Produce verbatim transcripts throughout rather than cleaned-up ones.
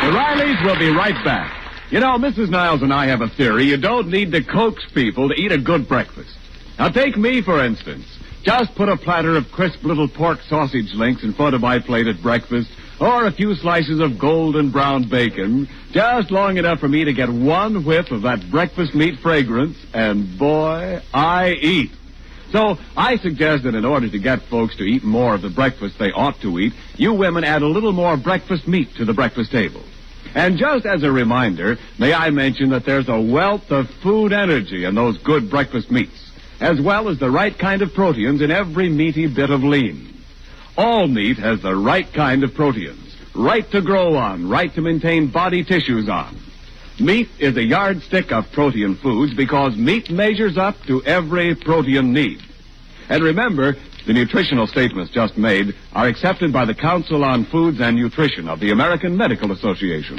The Rileys will be right back. You know, Missus Niles and I have a theory. You don't need to coax people to eat a good breakfast. Now, take me, for instance. Just put a platter of crisp little pork sausage links in front of my plate at breakfast, or a few slices of golden brown bacon, just long enough for me to get one whiff of that breakfast meat fragrance, and boy, I eat. So I suggest that in order to get folks to eat more of the breakfast they ought to eat, you women add a little more breakfast meat to the breakfast table. And just as a reminder, may I mention that there's a wealth of food energy in those good breakfast meats, as well as the right kind of proteins in every meaty bit of lean. All meat has the right kind of proteins, right to grow on, right to maintain body tissues on. Meat is a yardstick of protein foods because meat measures up to every protein need. And remember, the nutritional statements just made are accepted by the Council on Foods and Nutrition of the American Medical Association.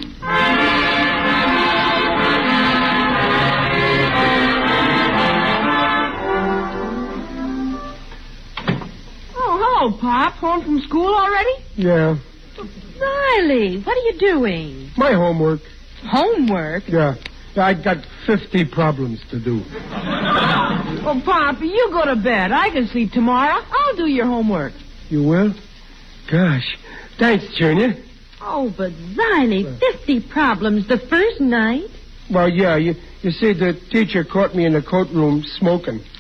Oh, hello, Pop. Home from school already? Yeah. Riley, what are you doing? My homework. Homework? Yeah. I got fifty problems to do. Well, Pop, you go to bed. I can sleep tomorrow. I'll do your homework. You will? Gosh. Thanks, Junior. Oh, but Riley, fifty problems the first night? Well, yeah, you, you see, the teacher caught me in the coat room smoking.